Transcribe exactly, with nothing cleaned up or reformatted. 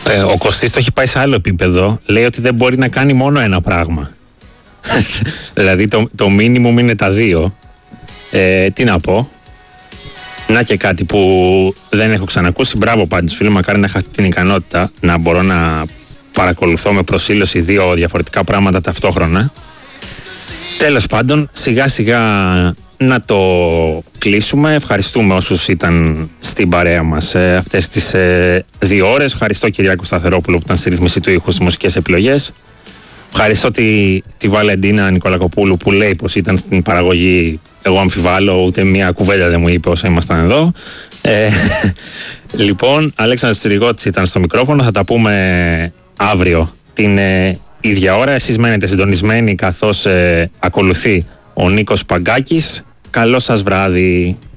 Ε, ο Κωστής το έχει πάει σε άλλο επίπεδο. Λέει ότι δεν μπορεί να κάνει μόνο ένα πράγμα. Δηλαδή το, το minimum είναι τα δύο. Ε, τι να πω. Να και κάτι που δεν έχω ξανακούσει. Μπράβο πάντως φίλε, μακάρι να είχα την ικανότητα να μπορώ να παρακολουθώ με προσήλωση δύο διαφορετικά πράγματα ταυτόχρονα. Τέλος πάντων, σιγά σιγά να το κλείσουμε. Ευχαριστούμε όσους ήταν στην παρέα μας ε, αυτές τις ε, δύο ώρες. Ευχαριστώ Κυριάκο Σταθερόπουλο που ήταν στη ρύθμιση του ήχου στις μουσικές επιλογές. Ευχαριστώ τη, τη Βαλεντίνα Νικολακοπούλου που λέει πως ήταν στην παραγωγή. Εγώ αμφιβάλλω, ούτε μία κουβέντα δεν μου είπε όσα ήμασταν εδώ. Ε, λοιπόν, Αλέξανδρος Τσιριγώτης ήταν στο μικρόφωνο. Θα τα πούμε αύριο την ε, ίδια ώρα. Εσείς μένετε συντονισμένοι καθώς ε, ακολουθεί ο Νίκος Παγκάκης. Καλό σας βράδυ.